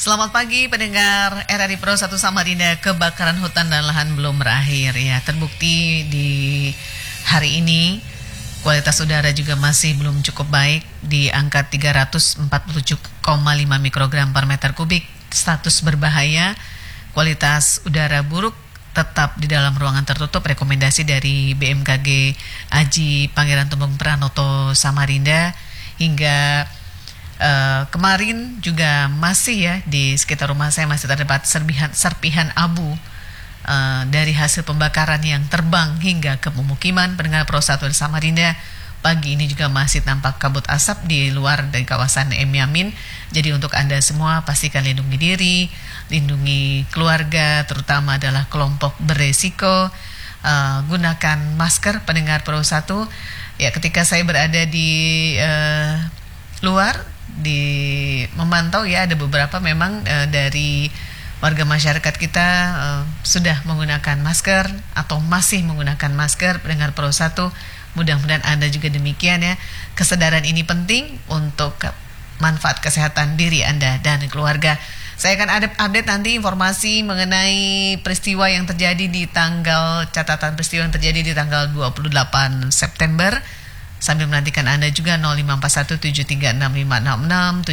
Selamat pagi pendengar RRI Pro 1 Samarinda. Kebakaran hutan dan lahan belum berakhir ya. Terbukti di hari ini kualitas udara juga masih belum cukup baik di angka 347,5 mikrogram per meter kubik. Status berbahaya, kualitas udara buruk tetap di dalam ruangan tertutup. Rekomendasi dari BMKG Aji Pangeran Tumbung Pranoto Samarinda hingga kemarin juga masih ya di sekitar rumah saya masih terdapat serpihan abu dari hasil pembakaran yang terbang hingga ke pemukiman. Pendengar Pro 1 Samarinda, pagi ini juga masih tampak kabut asap di luar dari kawasan M Yamin. Jadi untuk Anda semua pastikan lindungi diri, lindungi keluarga, terutama adalah kelompok beresiko. Gunakan masker pendengar Pro 1. Ya, ketika saya berada di luar memantau ya, ada beberapa memang dari warga masyarakat kita sudah menggunakan masker atau masih menggunakan masker. Pendengar Pro 1, mudah-mudahan Anda juga demikian ya. Kesadaran ini penting untuk manfaat kesehatan diri Anda dan keluarga. Saya akan update nanti informasi mengenai peristiwa yang terjadi di catatan peristiwa yang terjadi di tanggal 28 September. Sambil menantikan Anda juga 0541736566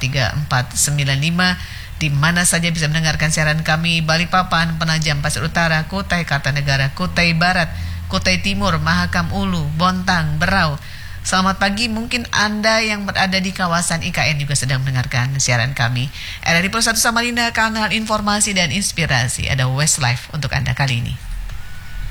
7434495 di mana saja bisa mendengarkan siaran kami: Balikpapan, Penajam Pasir Utara, Kutai Kartanegara, Kutai Barat, Kutai Timur, Mahakam Ulu, Bontang, Berau. Selamat pagi, mungkin Anda yang berada di kawasan IKN juga sedang mendengarkan siaran kami. RRI Pro 1 Samarinda, kanal informasi dan inspirasi. Ada Westlife untuk Anda kali ini.